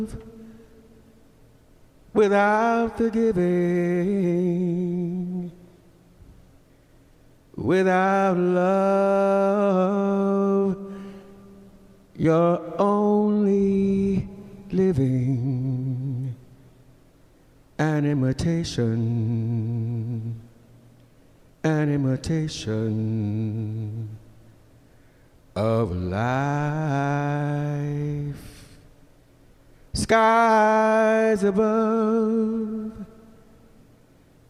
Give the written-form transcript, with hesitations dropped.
without the giving, without love, you're only living an imitation, an imitation of life. Skies above,